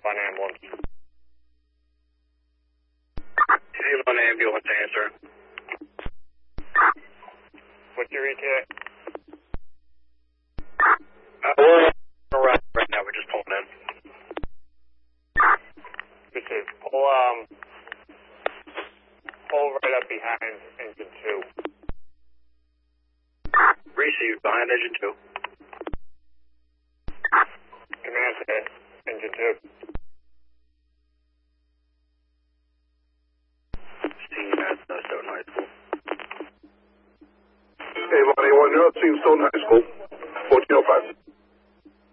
on ambulance. City on ambulance answer. What's your ETA? We're around right now. We're just pulling in. Receive. Pull right up behind engine 2. Received behind engine 2. Command to engine 2. Scene at Stone High School. Hey, 181, you're at Stone High School. 1405.